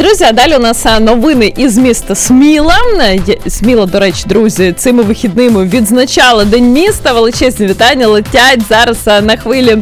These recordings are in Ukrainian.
Друзі, а далі у нас новини із міста Сміла. Сміла, до речі, друзі, цими вихідними відзначали День міста. Величезні вітання летять зараз на хвилі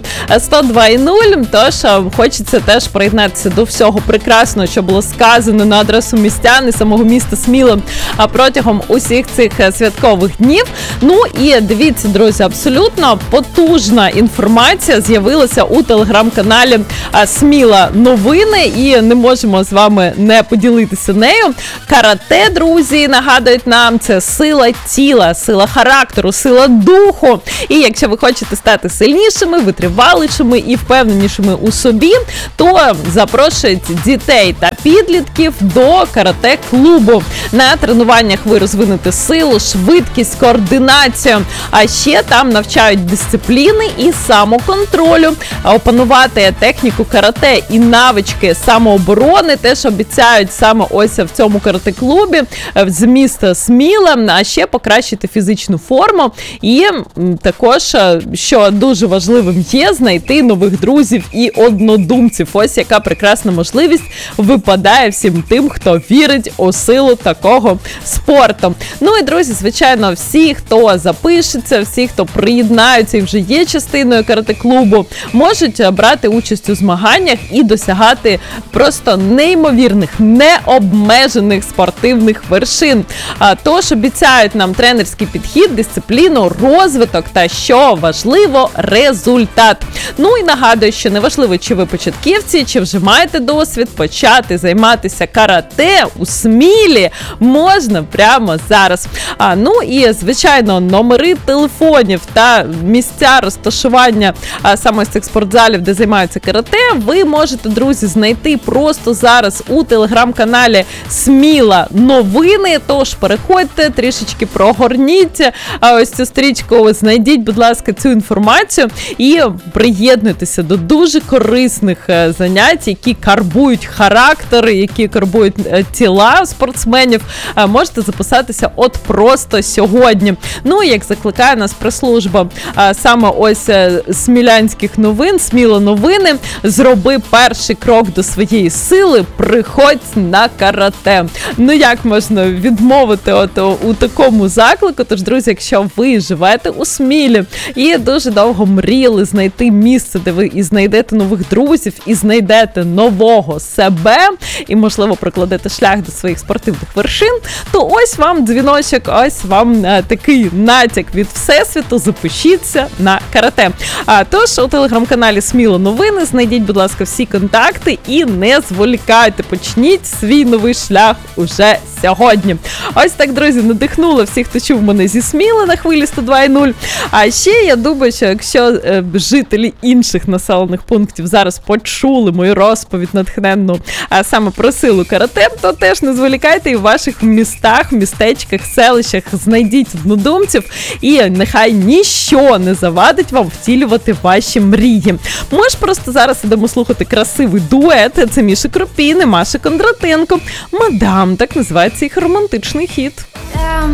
102.0. Тож хочеться теж приєднатися до всього прекрасного, що було сказано на адресу містян і самого міста Сміла протягом усіх цих святкових днів. Ну і дивіться, друзі, абсолютно потужна інформація з'явилася у телеграм-каналі Сміла Новини, і не можемо з вами не поділитися нею. Карате, друзі, нагадують нам, це сила тіла, сила характеру, сила духу. І якщо ви хочете стати сильнішими, витривалішими і впевненішими у собі, то запрошують дітей та підлітків до карате-клубу. На тренуваннях ви розвинете силу, швидкість, координацію, а ще там навчають дисципліни і самоконтролю. Опанувати техніку карате і навички самооборони теж обіцяють саме ось в цьому карате-клубі з міста Сміла, а ще покращити фізичну форму і також, що дуже важливим є, знайти нових друзів і однодумців. Ось яка прекрасна можливість випадає всім тим, хто вірить у силу такого спорту. Ну і, друзі, звичайно, всі, хто запишеться, всі, хто приєднаються і вже є частиною карате-клубу, можуть брати участь у змаганнях і досягати просто неймовірних, необмежених спортивних вершин. Тож обіцяють нам тренерський підхід, дисципліну, розвиток та, що важливо, результат. Ну і нагадую, що неважливо, чи ви початківці, чи вже маєте досвід, почати займатися карате у Смілі можна прямо зараз. Ну і, звичайно, номери телефонів та місця розташування саме з цих спортзалів, де займаються карате, ви можете, друзі, знайти просто зараз у телеграм-каналі Сміла Новини. Тож переходьте, трішечки прогорніть ось цю стрічку, знайдіть, будь ласка, цю інформацію і приєднуйтеся до дуже корисних занять, які карбують характери, які карбують тіла спортсменів. Можете записатися от просто сьогодні. Ну і як закликає нас прес-служба саме ось смілянських новин, Сміла Новини, зроби перший крок до своєї сили, приходь на карате. Ну як можна відмовити у такому заклику? Тож, друзі, якщо ви живете у Смілі і дуже довго мріяли знайти місце, де ви і знайдете нових друзів, і знайдете нового себе, і, можливо, прокладете шлях до своїх спортивних вершин, то ось вам дзвіночок, ось вам такий натяк від Всесвіту, запишіться на карате. Тож, у телеграм-каналі Сміла Новини знайдіть, будь ласка, всі контакти і не зволікайте, почніть свій новий шлях уже сьогодні. Ось так, друзі, надихнула всіх, хто чув мене зі Сміли на хвилі 102.0. А ще я думаю, що якщо жителі інших населених пунктів зараз почули мою розповідь натхненну саме про силу карате, то теж не зволікайте і в ваших містах, містечках, селищах знайдіть однодумців, і нехай ніщо не завадить вам втілювати ваші мрії. Ми ж просто зараз ідемо слухати красивий дует. Це Міша Кропін і Маша Кондратенко. «Мадам», так називається їх романтичний хіт.